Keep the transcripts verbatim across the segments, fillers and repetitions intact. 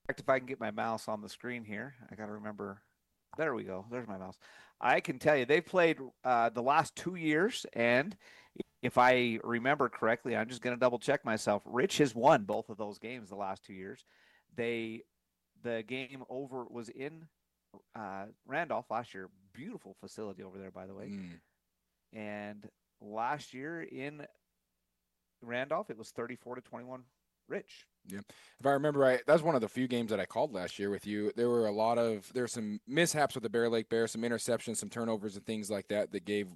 if I can get my mouse on the screen here. I got to remember. There we go. There's my mouse. I can tell you they've played uh, the last two years, and if I remember correctly, I'm just going to double check myself. Rich has won both of those games the last two years. They, the game over was in uh, Randolph last year. Beautiful facility over there, by the way. Mm. And last year in Randolph, it was thirty-four to twenty-one. Rich. Yeah. If I remember right, that's one of the few games that I called last year with you. There were a lot of, there were some mishaps with the Bear Lake Bears, some interceptions, some turnovers and things like that that gave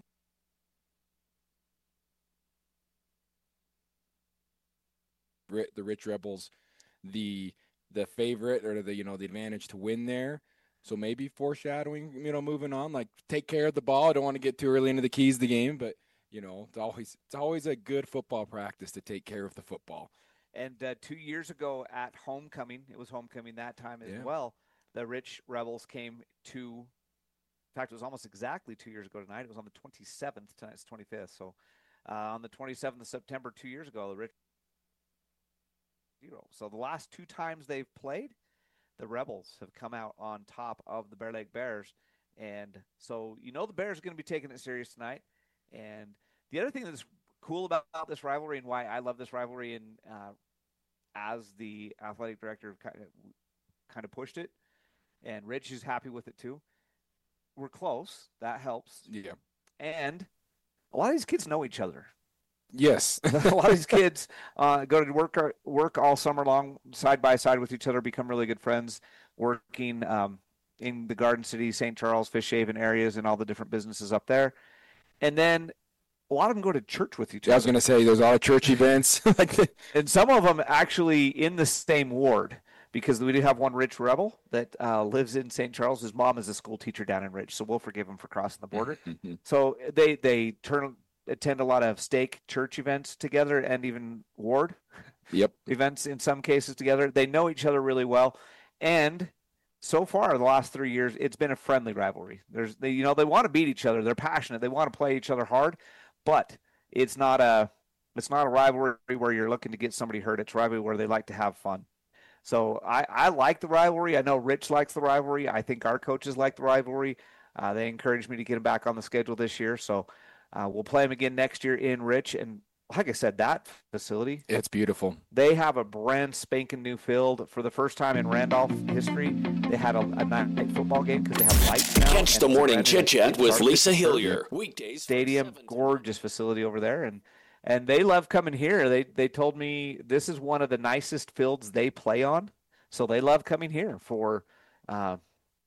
the Rich Rebels the the favorite or the, you know, the advantage to win there. So maybe foreshadowing, you know, moving on, like take care of the ball. I don't want to get too early into the keys of the game, but, you know, it's always, it's always a good football practice to take care of the football. And uh, two years ago at homecoming, it was homecoming that time as yeah. well, the Rich Rebels came to, in fact, it was almost exactly two years ago tonight. It was on the twenty-seventh, tonight's twenty-fifth. So uh, on the twenty-seventh of September, two years ago, the Rich zero. So the last two times they've played, the Rebels have come out on top of the Bear Lake Bears. And so, you know, the Bears are going to be taking it serious tonight. And the other thing that's cool about this rivalry and why I love this rivalry and uh, as the athletic director kind of, kind of pushed it, and Rich is happy with it too. We're close. That helps. Yeah. And a lot of these kids know each other. Yes. A lot of these kids uh, go to work work all summer long side by side with each other, become really good friends, working um, in the Garden City, Saint Charles, Fish Haven areas, and all the different businesses up there. And then a lot of them go to church with each yeah, other. I was going to say there's a lot of church events. And some of them actually in the same ward, because we do have one Rich Rebel that uh, lives in Saint Charles. His mom is a school teacher down in Rich, so we'll forgive him for crossing the border. So they, they turn attend a lot of stake church events together and even ward yep. events in some cases together. They know each other really well. And so far, the last three years, it's been a friendly rivalry. There's, they, you know, they want to beat each other. They're passionate. They want to play each other hard, but it's not a, it's not a rivalry where you're looking to get somebody hurt. It's a rivalry where they like to have fun. So I, I like the rivalry. I know Rich likes the rivalry. I think our coaches like the rivalry. Uh, they encouraged me to get him back on the schedule this year. So uh, we'll play him again next year in Rich. And like I said, that facility, it's beautiful. They have a brand spanking new field for the first time in Randolph history. They had a, a night football game because they have lights now. Catch the morning chit chat with Lisa Hillier. Weekdays. Stadium, gorgeous facility over there. And And they love coming here. They they told me this is one of the nicest fields they play on, so they love coming here for uh,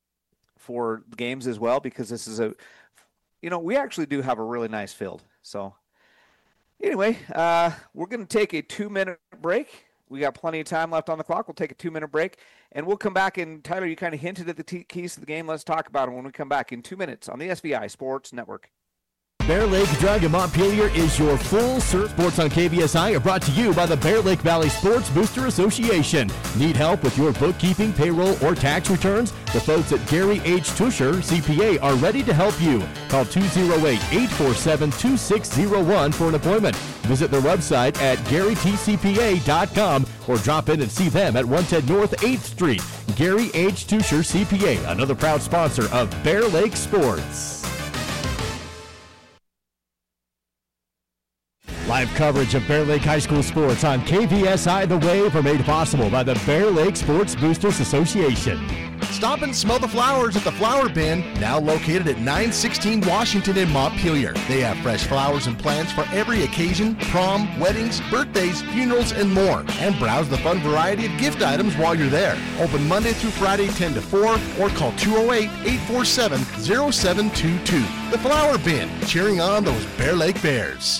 for games as well, because this is a, you know, we actually do have a really nice field. So anyway, uh, we're going to take a two-minute break. We got plenty of time left on the clock. We'll take a two-minute break, and we'll come back. And Tyler, you kind of hinted at the t- keys to the game. Let's talk about them when we come back in two minutes on the S V I Sports Network. Bear Lake Drug in Montpelier is your full-service. Sports on K V S I are brought to you by the Bear Lake Valley Sports Booster Association. Need help with your bookkeeping, payroll, or tax returns? The folks at Gary H. Tusher, C P A, are ready to help you. Call two oh eight, eight four seven, two six oh one for an appointment. Visit their website at gary t c p a dot com or drop in and see them at one ten North eighth Street. Gary H. Tusher, C P A, another proud sponsor of Bear Lake Sports. Live coverage of Bear Lake High School sports on K V S I The Wave are made possible by the Bear Lake Sports Boosters Association. Stop and smell the flowers at the Flower Bin, now located at nine sixteen Washington in Montpelier. They have fresh flowers and plants for every occasion, prom, weddings, birthdays, funerals, and more. And browse the fun variety of gift items while you're there. Open Monday through Friday ten to four or call two oh eight, eight four seven, oh seven two two. The Flower Bin, cheering on those Bear Lake Bears.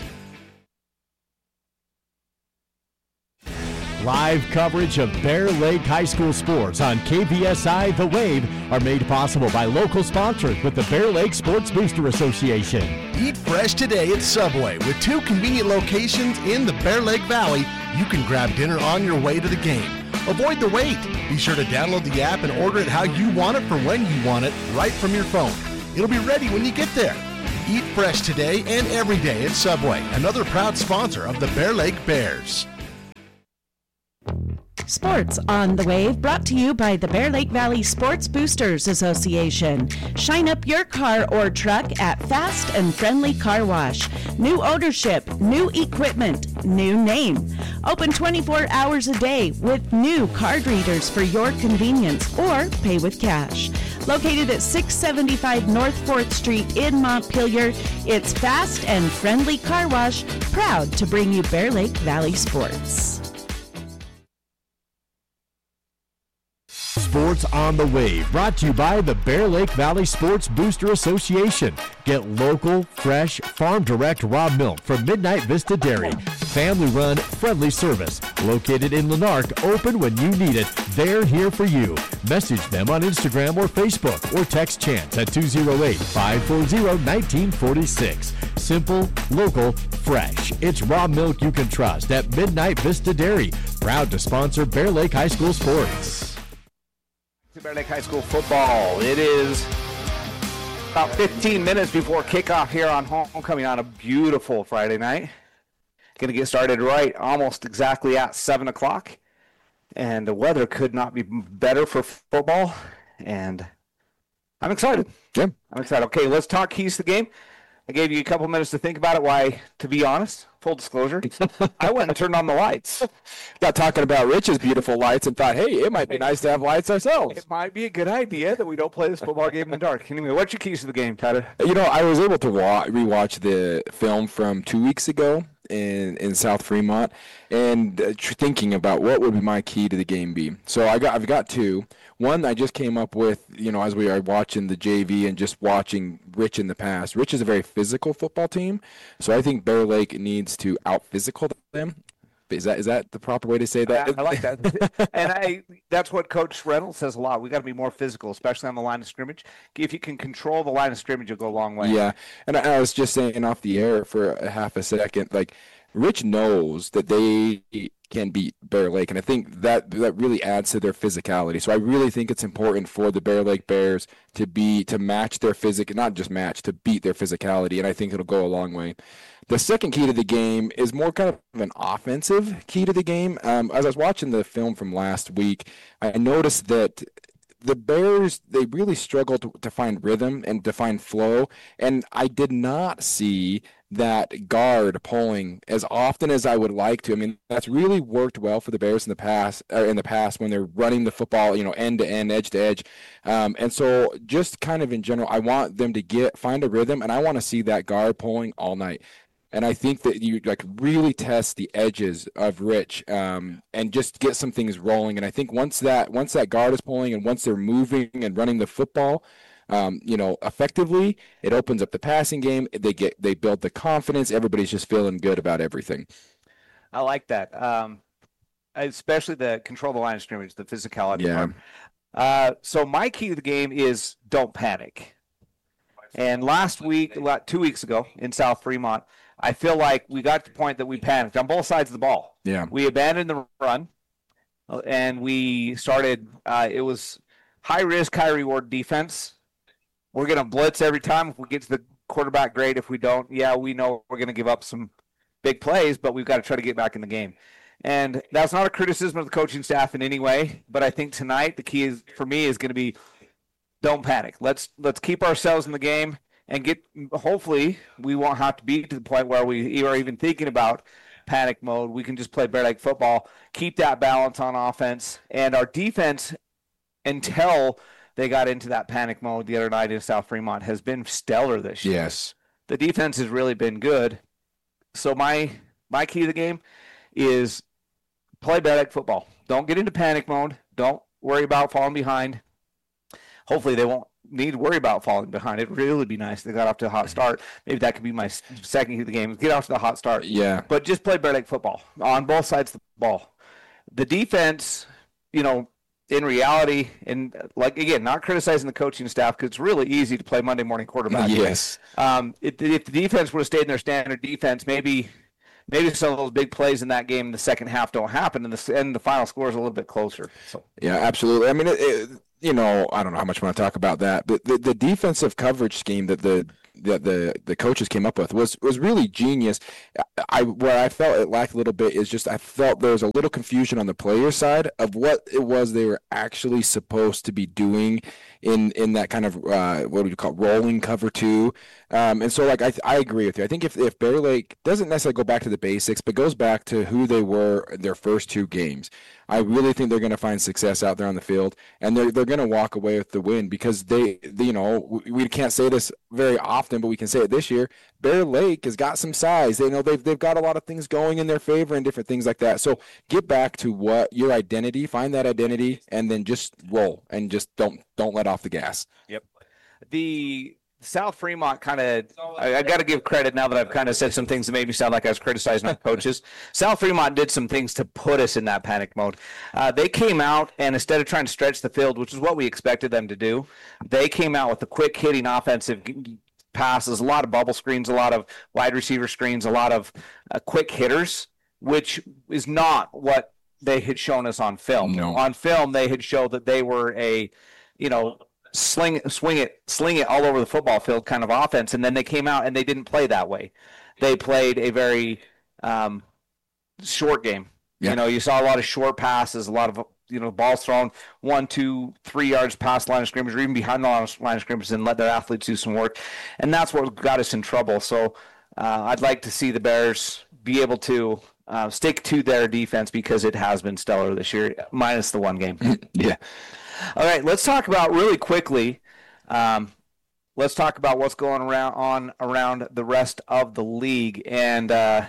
Live coverage of Bear Lake High School sports on K V S I The Wave are made possible by local sponsors with the Bear Lake Sports Booster Association. Eat fresh today at Subway. With two convenient locations in the Bear Lake Valley, you can grab dinner on your way to the game. Avoid the wait. Be sure to download the app and order it how you want it for when you want it, right from your phone. It'll be ready when you get there. Eat fresh today and every day at Subway, another proud sponsor of the Bear Lake Bears. Sports on the Wave, brought to you by the Bear Lake Valley Sports Boosters Association. Shine up your car or truck at Fast and Friendly Car Wash. New ownership, new equipment, new name. Open twenty-four hours a day with new card readers for your convenience, or pay with cash. Located at six seventy-five North fourth Street in Montpelier, it's Fast and Friendly Car Wash, proud to bring you Bear Lake Valley Sports. Sports on the Wave, brought to you by the Bear Lake Valley Sports Booster Association. Get local, fresh, farm direct raw milk from Midnight Vista Dairy. Family run, friendly service. Located in Lanark, open when you need it. They're here for you. Message them on Instagram or Facebook, or text Chance at two oh eight, five four zero, one nine four six. Simple, local, fresh. It's raw milk you can trust at Midnight Vista Dairy. Proud to sponsor Bear Lake High School sports. Bear Lake High School football. It is about fifteen minutes before kickoff here on homecoming on a beautiful Friday night. Going to get started right almost exactly at seven o'clock. And the weather could not be better for football. And I'm excited. Yeah. I'm excited. Okay, let's talk keys to the game. I gave you a couple minutes to think about it. Why, to be honest, full disclosure, I went and turned on the lights. Got talking about Rich's beautiful lights and thought, hey, it might be nice to have lights ourselves. It might be a good idea that we don't play this football game in the dark. Anyway, what's your keys to the game, Tyler? You know, I was able to wa- rewatch the film from two weeks ago in in South Fremont, and uh, tr- thinking about what would my key to the game be. So I got I've got two. One I just came up with, you know, as we are watching the J V and just watching Rich in the past. Rich is a very physical football team, so I think Bear Lake needs to out physical them. Is that is that the proper way to say that? I, I like that. And I that's what Coach Reynolds says a lot. We got to be more physical, especially on the line of scrimmage. If you can control the line of scrimmage, you'll go a long way. Yeah, and I, I was just saying off the air for a half a second, like Rich knows that they can beat Bear Lake, and I think that that really adds to their physicality. So I really think it's important for the Bear Lake Bears to be to match their physic, not just match, to beat their physicality, and I think it'll go a long way. The second key to the game is more kind of an offensive key to the game. Um, as I was watching the film from last week, I noticed that the Bears, they really struggled to, to find rhythm and to find flow, and I did not see that guard pulling as often as I would like to. I mean, that's really worked well for the Bears in the past, or in the past when they're running the football, you know, end to end, edge to edge. Um, and so just kind of in general, I want them to get find a rhythm, and I want to see that guard pulling all night. And I think that you like really test the edges of Rich um, and just get some things rolling. And I think once that once that guard is pulling and once they're moving and running the football, um, you know, effectively, it opens up the passing game. They get they build the confidence. Everybody's just feeling good about everything. I like that, um, especially the control the line of scrimmage, the physicality. Yeah. Part. Uh, so my key to the game is don't panic. And last week, two weeks ago in South Fremont, I feel like we got to the point that we panicked on both sides of the ball. Yeah. We abandoned the run, and we started uh, – it was high-risk, high-reward defense. We're going to blitz every time. If we get to the quarterback, great. If we don't, yeah, we know we're going to give up some big plays, but we've got to try to get back in the game. And that's not a criticism of the coaching staff in any way, but I think tonight the key is for me is going to be don't panic. Let's let's keep ourselves in the game. And get hopefully we won't have to be to the point where we are even thinking about panic mode. We can just play Bear Lake football, keep that balance on offense, and our defense until they got into that panic mode the other night in South Fremont has been stellar this year. Yes, the defense has really been good. So my my key to the game is play Bear Lake football. Don't get into panic mode. Don't worry about falling behind. Hopefully they won't need to worry about falling behind. It'd really be nice if they got off to a hot start. Maybe that could be my second key of the game. Get off to the hot start. Yeah. But just play Bear Lake football on both sides of the ball. The defense, you know, in reality, and like, again, not criticizing the coaching staff because it's really easy to play Monday morning quarterback. Yes. Um, if, if the defense would have stayed in their standard defense, maybe maybe some of those big plays in that game in the second half don't happen, and the, and the final score is a little bit closer. So yeah, absolutely. I mean, it, it, you know, I don't know how much I want to talk about that, but the, the defensive coverage scheme that the that the the coaches came up with was was really genius. I where I felt it lacked a little bit is just I felt there was a little confusion on the player side of what it was they were actually supposed to be doing in in that kind of uh, what do you call it, rolling cover two. Um, and so like I I agree with you. I think if if Bear Lake doesn't necessarily go back to the basics, but goes back to who they were in their first two games, I really think they're going to find success out there on the field, and they're they're going to walk away with the win because they, they you know we, we can't say this very often, but we can say it this year. Bear Lake has got some size. They you know they've they've got a lot of things going in their favor and different things like that. So get back to what your identity, find that identity, and then just roll and just don't don't let off the gas. Yep. The South Fremont kind of, I, I got to give credit now that I've kind of said some things that made me sound like I was criticizing our coaches. South Fremont did some things to put us in that panic mode. Uh, they came out, and instead of trying to stretch the field, which is what we expected them to do, they came out with the quick hitting offensive passes, a lot of bubble screens, a lot of wide receiver screens, a lot of uh, quick hitters, which is not what they had shown us on film. No. On film, they had showed that they were a, you know, sling, swing it, sling it all over the football field kind of offense, and then they came out and they didn't play that way. They played a very um, short game. Yeah. You know, you saw a lot of short passes, a lot of you know balls thrown one, two, three yards past the line of scrimmage, or even behind the line of scrimmage, and let their athletes do some work, and that's what got us in trouble. So uh, I'd like to see the Bears be able to uh, stick to their defense because it has been stellar this year, minus the one game. Yeah. All right, let's talk about really quickly. Um, let's talk about what's going around on around the rest of the league, and uh,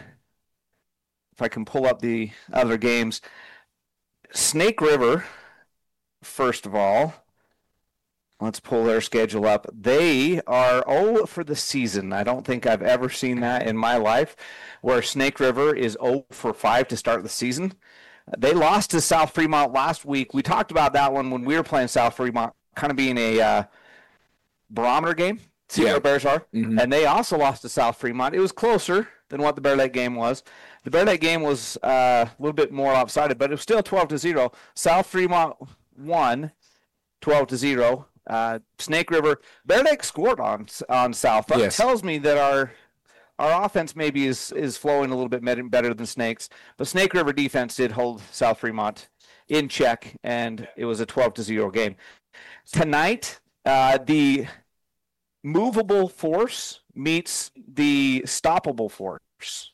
if I can pull up the other games, Snake River. First of all, let's pull their schedule up. They are oh for the season. I don't think I've ever seen that in my life, where Snake River is oh for five to start the season. They lost to South Fremont last week. We talked about that one when we were playing South Fremont, kind of being a uh, barometer game, see Yeah. where Bears are. Mm-hmm. And they also lost to South Fremont. It was closer than what the Bear Lake game was. The Bear Lake game was uh, a little bit more lopsided, but it was still twelve to zero. South Fremont won twelve to zero. Uh, Snake River, Bear Lake scored on on South. That Yes. tells me that our Our offense maybe is, is flowing a little bit better than Snake's, but Snake River defense did hold South Fremont in check, and it was a twelve to zero game. Tonight, uh, the movable force meets the stoppable force.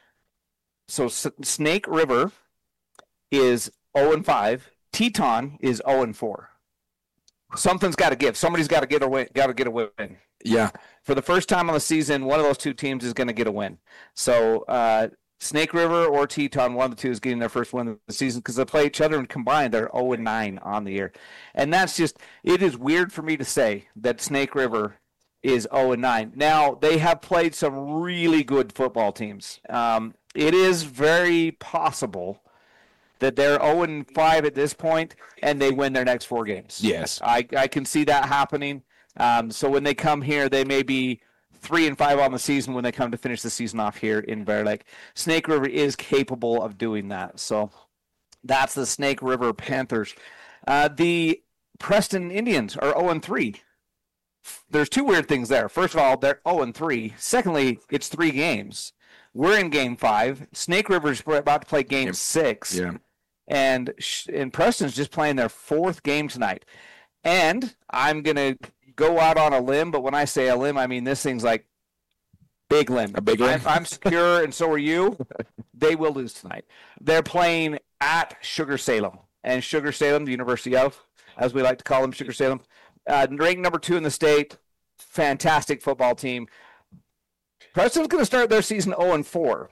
So S- Snake River is oh and five. Teton is oh and four. Something's got to give. Somebody's got to get a win. Got to get a win. Yeah. For the first time on the season, one of those two teams is going to get a win. So uh, Snake River or Teton, one of the two is getting their first win of the season because they play each other and combined they're oh and nine on the year. And that's just, it is weird for me to say that Snake River is oh and nine. Now, they have played some really good football teams. Um, it is very possible that they're oh and five at this point and they win their next four games. Yes. I, I can see that happening. Um, so when they come here, they may be three and five on the season when they come to finish the season off here in Bear Lake. Snake River is capable of doing that. So that's the Snake River Panthers. Uh, the Preston Indians are oh and three. There's two weird things there. First of all, they're oh and three. Secondly, it's three games. We're in game five. Snake River's about to play game Yep. six. Yeah. And, and Preston's just playing their fourth game tonight. And I'm going to go out on a limb, but when I say a limb, I mean this thing's like big limb. A big limb? I'm, I'm secure, and so are you. They will lose tonight. They're playing at Sugar Salem. And Sugar Salem, the University of, as we like to call them, Sugar Salem, uh, ranked number two in the state. Fantastic football team. Preston's going to start their season oh and four.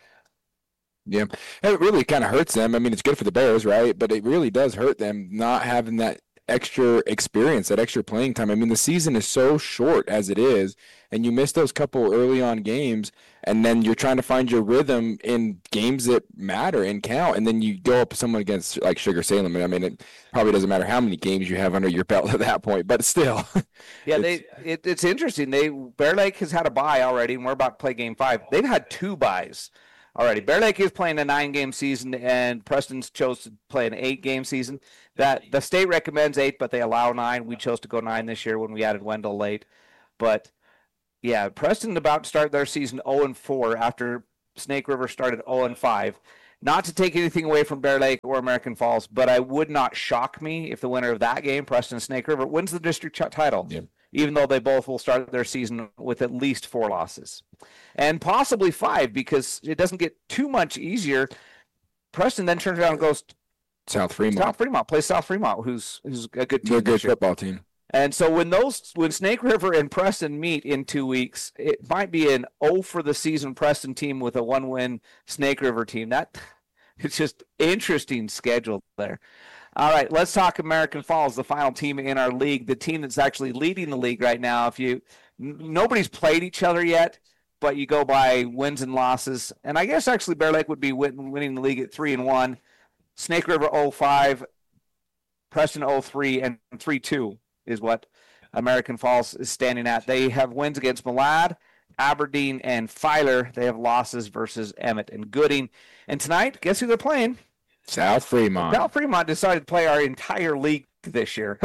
Yeah, it really kind of hurts them. I mean, it's good for the Bears, right? But it really does hurt them not having that extra experience, that extra playing time. I mean, the season is so short as it is, and you miss those couple early on games, and then you're trying to find your rhythm in games that matter and count, and then you go up to someone against like Sugar Salem. I mean, it probably doesn't matter how many games you have under your belt at that point, but still. Yeah, they it, it's interesting. They Bear Lake has had a bye already, and we're about to play game five. They've had two byes already. Bear Lake is playing a nine-game season, and Preston's chose to play an eight-game season. That the state recommends eight, but they allow nine. We chose to go nine this year when we added Wendell late. But Yeah, Preston about to start their season oh and four after Snake River started oh and five. Not to take anything away from Bear Lake or American Falls, but I would not shock me if the winner of that game, Preston Snake River, wins the district ch- title, Yep. even though they both will start their season with at least four losses. And possibly five, because it doesn't get too much easier. Preston then turns around and goes South Fremont. South Fremont, plays South Fremont, who's who's a good team. They're a good this year. football team. And so when those when Snake River and Preston meet in two weeks, it might be an oh for the season Preston team with a one win Snake River team. That it's just interesting schedule there. All right, let's talk American Falls, the final team in our league, the team that's actually leading the league right now. If you n- nobody's played each other yet, but you go by wins and losses, and I guess actually Bear Lake would be win- winning the league at three and one, Snake River oh five, Preston oh three, and three two. Is what American Falls is standing at. They have wins against Malad, Aberdeen, and Filer. They have losses versus Emmett and Gooding. And tonight, guess who they're playing? South Fremont. South Fremont decided to play our entire league this year.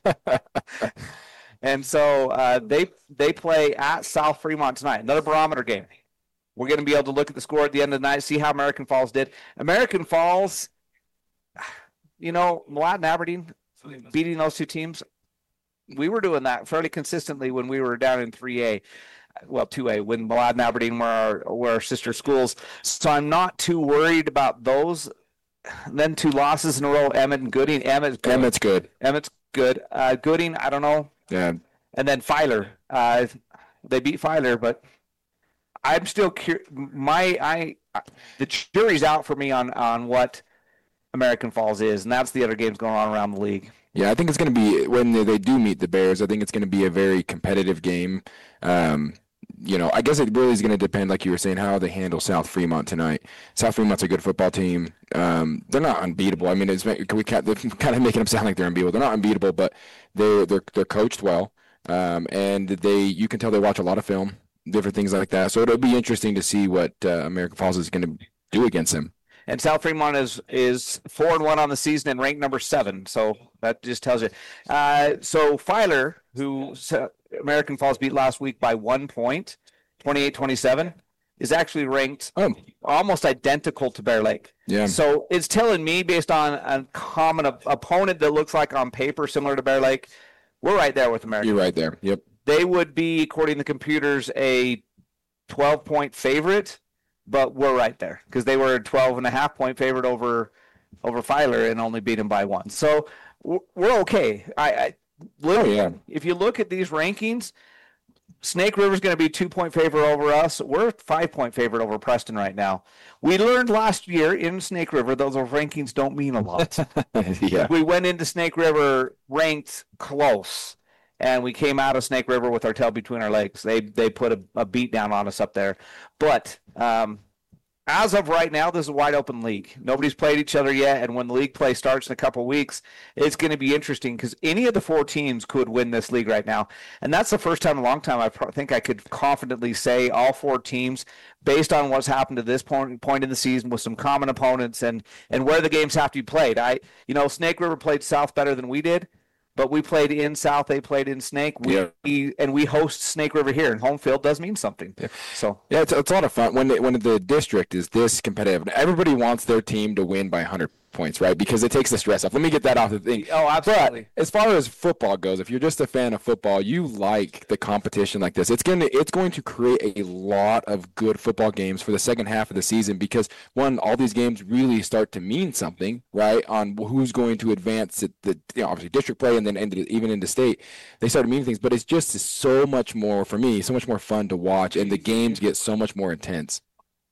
And so uh, they they play at South Fremont tonight. Another barometer game. We're going to be able to look at the score at the end of the night, see how American Falls did. American Falls, you know, Malad and Aberdeen beating those two teams, we were doing that fairly consistently when we were down in three A, well, two A, when Malad and Aberdeen were our, were our sister schools. So I'm not too worried about those. Then two losses in a row, Emmett and Gooding. Emmett's good. Emmett's good. Emmett's good. Uh, Gooding, I don't know. Yeah. And then Filer. Uh, they beat Filer, but I'm still curious. My, I, the jury's out for me on, on what American Falls is, and that's the other games going on around the league. Yeah, I think it's going to be, when they, they do meet the Bears, I think it's going to be a very competitive game. Um, you know, I guess it really is going to depend, like you were saying, how they handle South Fremont tonight. South Fremont's a good football team. Um, they're not unbeatable. I mean, it's, we can't, they're kind of making them sound like they're unbeatable. They're not unbeatable, but they're, they're, they're coached well. Um, and they, you can tell they watch a lot of film, different things like that. So it'll be interesting to see what uh, American Falls is going to do against them. And South Fremont is is four and one on the season and ranked number seven. So that just tells you. Uh, so Filer, who American Falls beat last week by one point, twenty-eight twenty-seven, is actually ranked Oh. almost identical to Bear Lake. Yeah. So it's telling me, based on a common op- opponent that looks like on paper similar to Bear Lake, we're right there with American. You're right there. Yep. They would be, according to the computers, a twelve-point favorite. But we're right there because they were a twelve and a half point favorite over over Filer and only beat them by one. So we're okay. I, I look, Oh, yeah. If you look at these rankings, Snake River's going to be two point favorite over us. We're five point favorite over Preston right now. We learned last year in Snake River those rankings don't mean a lot. Yeah. We went into Snake River ranked close. And we came out of Snake River with our tail between our legs. They they put a, a beat down on us up there. But um, as of right now, this is a wide open league. Nobody's played each other yet. And when the league play starts in a couple weeks, it's going to be interesting because any of the four teams could win this league right now. And that's the first time in a long time I pro- think I could confidently say all four teams, based on what's happened to this point, point in the season with some common opponents and, and where the games have to be played. I, you know, Snake River played South better than we did. But we played in South, they played in Snake. We, Yeah. and we host Snake River here, and home field does mean something. Yeah. So Yeah, it's, it's a lot of fun when they, when the district is this competitive. Everybody wants their team to win by one hundred points, right? Because it takes the stress off. Let me get that off the thing. Oh, absolutely. But as far as football goes, if you're just a fan of football, you like the competition like this. It's going to it's going to create a lot of good football games for the second half of the season because one, all these games really start to mean something, right? On who's going to advance at the you know, obviously district play and then into, even into state. They start to mean things, but it's just so much more for me, so much more fun to watch, and the games get so much more intense.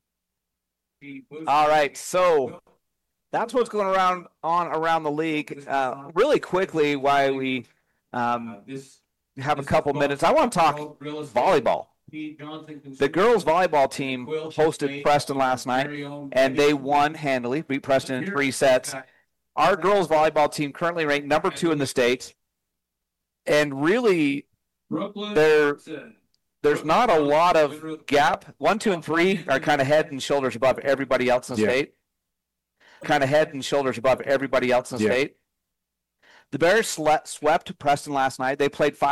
all right, so that's what's going around on around the league. Uh, really quickly, while we um, have a couple minutes, I want to talk volleyball. The girls volleyball team hosted Preston last night, and they won handily, beat Preston in three sets. Our girls volleyball team currently ranked number two in the state, and really, there, there's not a lot of gap. One, two, and three are kind of head and shoulders above everybody else in the Yeah. state. Kind of head and shoulders above everybody else in the Yeah. state. The Bears slept, swept Preston last night. They played five.